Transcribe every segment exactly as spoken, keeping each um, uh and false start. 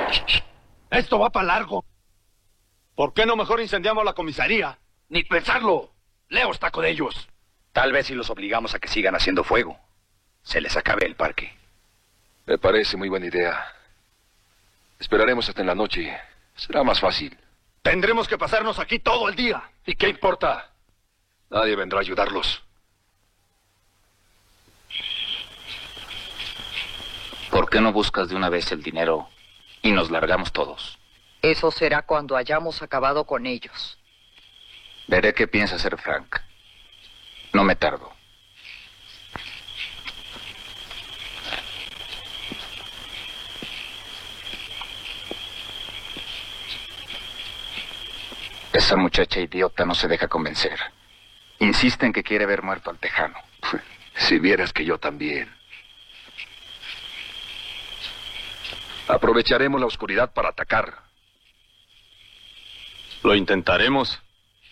Esto va para largo. ¿Por qué no mejor incendiamos la comisaría? Ni pensarlo. Leo está con ellos. Tal vez si los obligamos a que sigan haciendo fuego, se les acabe el parque. Me parece muy buena idea. Esperaremos hasta en la noche. Será más fácil. Tendremos que pasarnos aquí todo el día. ¿Y qué importa? Nadie vendrá a ayudarlos. ¿Por qué no buscas de una vez el dinero y nos largamos todos? Eso será cuando hayamos acabado con ellos. Veré qué piensa hacer Frank. No me tardo. Esa muchacha idiota no se deja convencer. Insiste en que quiere ver muerto al tejano. Si vieras que yo también. Aprovecharemos la oscuridad para atacar. Lo intentaremos.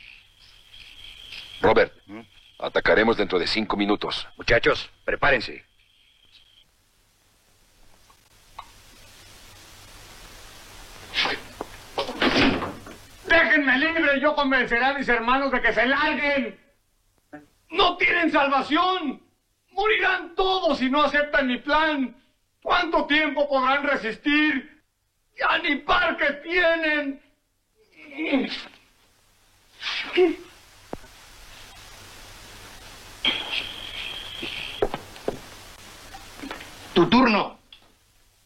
Robert, atacaremos dentro de cinco minutos. Muchachos, prepárense. ¡Déjenme libre! Yo convenceré a mis hermanos de que se larguen. ¡No tienen salvación! ¡Morirán todos si no aceptan mi plan! ¿Cuánto tiempo podrán resistir? ¡Ya ni parque tienen! Tu turno.